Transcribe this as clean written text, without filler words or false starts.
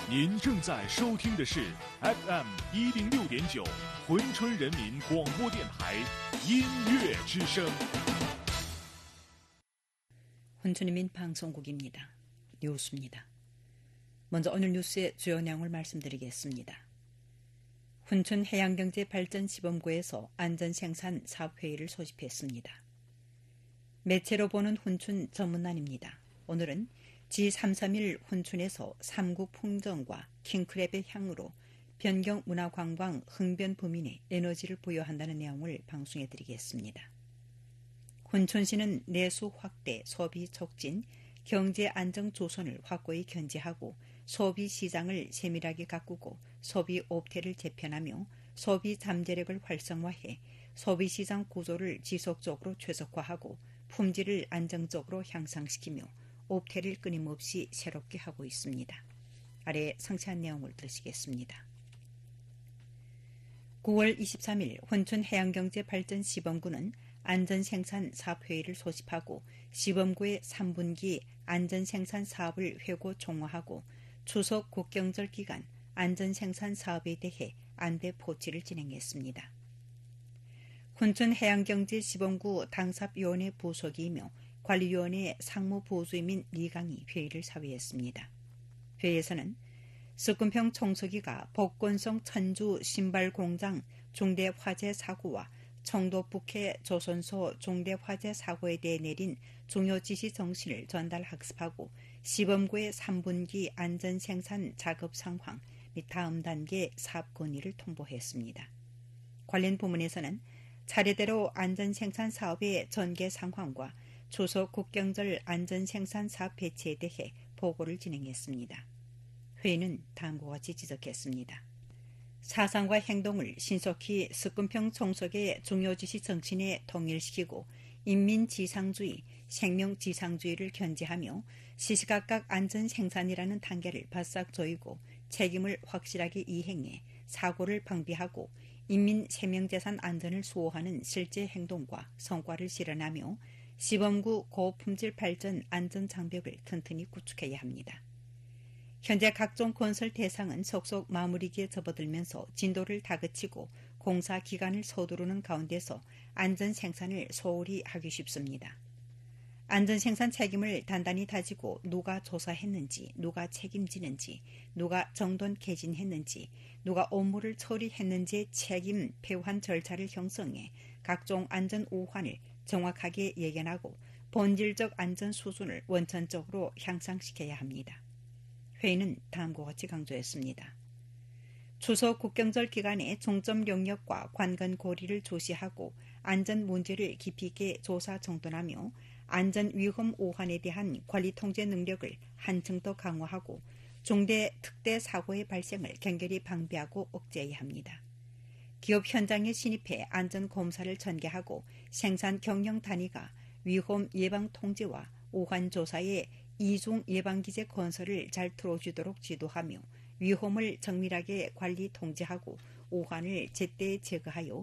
您正在收听的是 FM106.9珲春人民广播电台音乐之声。 珲春人民방송국입니다. 뉴스입니다. 먼저 오늘 뉴스의 주요 내용을 말씀드리겠습니다. 훈춘해양경제발전시범구에서 안전생산 사업회의를 소집했습니다. 매체로 보는 훈춘 전문난입니다. 오늘은 G331 훈춘에서 삼국 풍정과 킹크랩의 향으로 변경문화관광 흥변부민의 에너지를 부여한다는 내용을 방송해드리겠습니다. 훈춘시는 내수 확대, 소비 촉진, 경제 안정 조선을 확고히 견지하고 소비 시장을 세밀하게 가꾸고 소비 옵태를 재편하며 소비 잠재력을 활성화해 소비 시장 구조를 지속적으로 최적화하고 품질을 안정적으로 향상시키며 옵태를 끊임없이 새롭게 하고 있습니다. 아래 상세한 내용을 들으시겠습니다. 9월 23일 훈춘해양경제발전시범구는 안전생산사업회의를 소집하고 시범구의 3분기 안전생산사업을 회고 종화하고 추석 국경절 기간 안전생산사업에 대해 안대포치를 진행했습니다. 훈춘해양경제시범구 당삽위원회 부속이며 관리위원회 상무부주임인 리강이 회의를 사회했습니다. 회의에서는 석금평 총서기가 복권성 천주 신발공장 중대화재 사고와 청도 북해 조선소 중대화재 사고에 대해 내린 중요 지시 정신을 전달 학습하고 시범구의 3분기 안전생산 작업 상황 및 다음 단계 사업 건의를 통보했습니다. 관련 부문에서는 차례대로 안전생산 사업의 전개 상황과 추석 국경절 안전생산 사업 배치에 대해 보고를 진행했습니다. 회의는 다음과 같이 지적했습니다. 사상과 행동을 신속히 석금평 총석의 중요지시 정신에 통일시키고 인민지상주의, 생명지상주의를 견지하며 시시각각 안전생산이라는 단계를 바싹 조이고 책임을 확실하게 이행해 사고를 방비하고 인민 생명재산 안전을 수호하는 실제 행동과 성과를 실현하며 시범구 고품질 발전 안전장벽을 튼튼히 구축해야 합니다. 현재 각종 건설 대상은 속속 마무리기에 접어들면서 진도를 다그치고 공사 기간을 서두르는 가운데서 안전생산을 소홀히 하기 쉽습니다. 안전생산 책임을 단단히 다지고 누가 조사했는지, 누가 책임지는지, 누가 정돈 개진했는지, 누가 업무를 처리했는지의 책임 폐환 절차를 형성해 각종 안전 우환을 정확하게 예견하고 본질적 안전 수준을 원천적으로 향상시켜야 합니다. 회의는 다음과 같이 강조했습니다. 추석 국경절 기간에 중점 영역과 관건 고리를 조시하고 안전 문제를 깊이 있게 조사 정돈하며 안전 위험 오한에 대한 관리 통제 능력을 한층 더 강화하고 중대 특대 사고의 발생을 경결히 방비하고 억제해야 합니다. 기업 현장에 진입해 안전 검사를 전개하고 생산 경영 단위가 위험 예방 통제와 오한 조사에 이중 예방기제 건설을 잘 틀어주도록 지도하며 위험을 정밀하게 관리 통제하고 오한을 제때 제거하여